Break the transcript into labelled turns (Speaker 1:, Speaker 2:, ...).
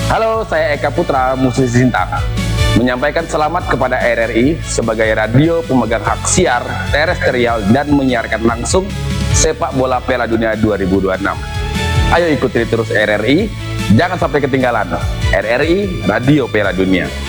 Speaker 1: Halo, saya Eka Putra, musisi Sintang, menyampaikan selamat kepada RRI sebagai radio pemegang hak siar terestrial dan menyiarkan langsung sepak bola Piala Dunia 2026. Ayo ikuti terus RRI, jangan sampai ketinggalan. RRI, Radio Piala Dunia.